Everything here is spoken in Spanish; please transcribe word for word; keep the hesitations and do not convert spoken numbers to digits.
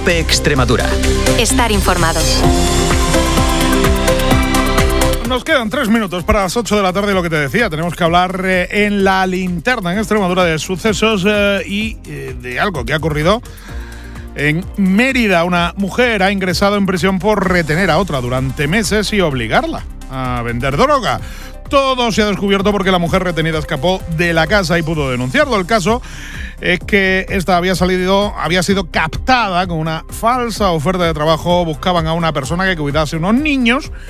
COPE Extremadura. Estar informado. Nos quedan tres minutos para las ocho de la tarde, lo que te decía. Tenemos que hablar eh, en la linterna en Extremadura de sucesos eh, y eh, de algo que ha ocurrido en Mérida. Una mujer ha ingresado en prisión por retener a otra durante meses y obligarla a vender droga. Todo se ha descubierto porque la mujer retenida escapó de la casa y pudo denunciarlo. El caso es que esta había salido, había sido captada con una falsa oferta de trabajo. Buscaban a una persona que cuidase unos niños